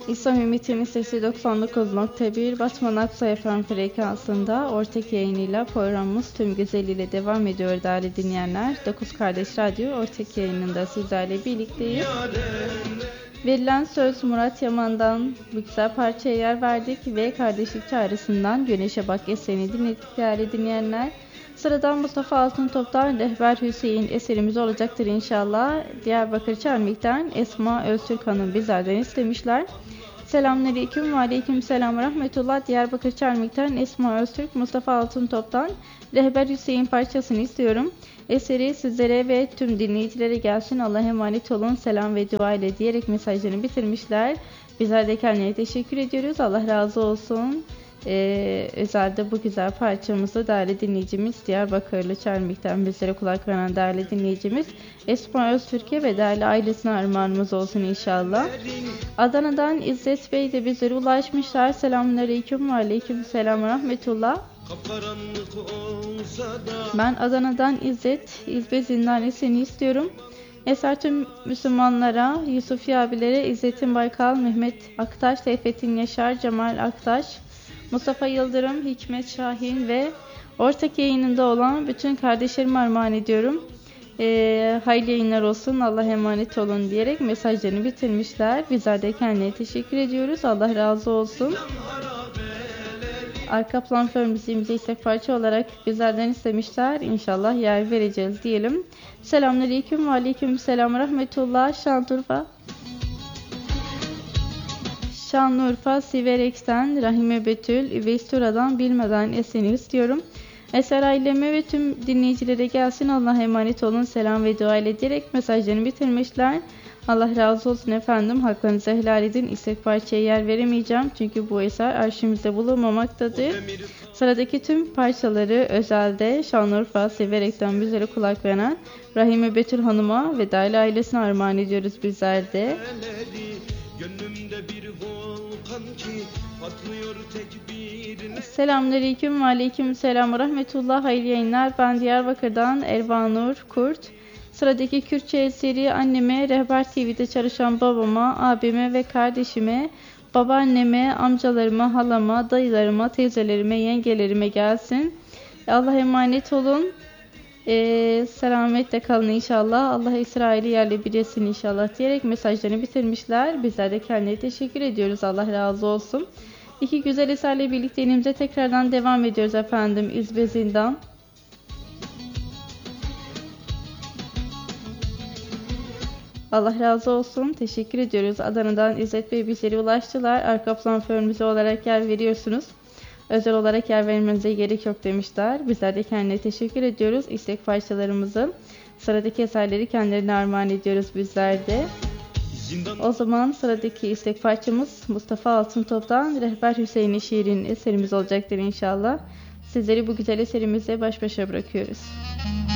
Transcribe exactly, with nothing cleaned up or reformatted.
İslam Ümmeti'nin sesi doksan dokuz nokta bir Batman Aksa F M frekansında ortak yayınıyla programımız tüm güzelliğiyle devam ediyor değerli dinleyenler. Dokuz Kardeş Radyo ortak yayınında sizlerle birlikteyiz. Verilen söz Murat Yaman'dan bu güzel parçaya yer verdik ve Kardeşlik Çağrısı'ndan Güneşe Bak eserini dinledik değerli dinleyenler. Sıradan Mustafa Altıntop'tan Rehber Hüseyin eserimiz olacaktır inşallah. Diyarbakır Çelmik'ten Esma Öztürk Hanım bizlerden istemişler. Selamünaleyküm ve aleyküm selam rahmetullah. Diyarbakır Çelmik'ten Esma Öztürk, Mustafa Altıntop'tan Rehber Hüseyin parçasını istiyorum. Eseri sizlere ve tüm dinleyicilere gelsin. Allah'a emanet olun. Selam ve dua ile diyerek mesajlarını bitirmişler. Bizler de kendilerine teşekkür ediyoruz. Allah razı olsun. Ee, özelde bu güzel parçamızı değerli dinleyicimiz Diyarbakırlı Çelmik'ten bizlere kulak veren değerli dinleyicimiz Esma Öztürk'e ve değerli ailesine armağanımız olsun inşallah. Adana'dan İzzet Bey de bizlere ulaşmışlar. Selamünaleyküm ve aleyküm selam rahmetullah. Ben Adana'dan İzzet, İzbe Zindanesi'ni istiyorum. Eser tüm Müslümanlara, Yusufi abilere, İzzettin Baykal, Mehmet Aktaş, Seyfettin Yaşar, Cemal Aktaş, Mustafa Yıldırım, Hikmet Şahin ve ortak yayınında olan bütün kardeşlerime armağan ediyorum. Ee, hayırlı yayınlar olsun, Allah'a emanet olun diyerek mesajlarını bitirmişler. Bizler de kendine teşekkür ediyoruz. Allah razı olsun. Arka plan fön müziğimizi istek parça olarak bizlerden istemişler. İnşallah yer vereceğiz diyelim. Selamünaleyküm ve aleyküm selam rahmetullah. Şanlıurfa. Şanlıurfa Siverek'ten Rahime Betül, Üveystura'dan Bilmeden eseni istiyorum. Eser aileme ve tüm dinleyicilere gelsin. Allah'a emanet olun. Selam ve dua ile direkt mesajlarını bitirmişler. Allah razı olsun efendim. Haklarınızı helal edin. İstek parçaya yer veremeyeceğim. Çünkü bu eser arşivimizde bulunmamaktadır. Sıradaki tüm parçaları özelde Şanlıurfa Siverek'ten bizlere kulak veren Rahime Betül Hanım'a ve değerli ailesine armağan ediyoruz bizler de. Selamünaleyküm ve aleyküm selam rahmetullah. Hayırlı yayınlar. Ben Diyarbakır'dan Ervanur Kurt. Sıradaki Kürtçe eseri anneme, Rehber T V'de çalışan babama, abime ve kardeşime, babaanneme, amcalarıma, halama, dayılarıma, teyzelerime, yengelerime gelsin. Allah'a emanet olun. Ee, selametle kalın inşallah. Allah İsrail'i yerle bir etsin inşallah diyerek mesajlarını bitirmişler. Bizler de kendilerine teşekkür ediyoruz. Allah razı olsun. İki güzel eserle birlikte elimize tekrardan devam ediyoruz efendim. İzbe Zindan. Allah razı olsun. Teşekkür ediyoruz. Adana'dan İzzet Bey bizlere ulaştılar. Arka plan fönümüze olarak yer veriyorsunuz. Özel olarak yer vermenize gerek yok demişler. Bizler de kendine teşekkür ediyoruz. İstek parçalarımızı, sıradaki eserleri kendilerine armağan ediyoruz bizler de. O zaman sıradaki istek parçamız Mustafa Altıntop'tan Rehber Hüseyin'in şiirinin eserimiz olacaktır inşallah. Sizleri bu güzel eserimizle baş başa bırakıyoruz.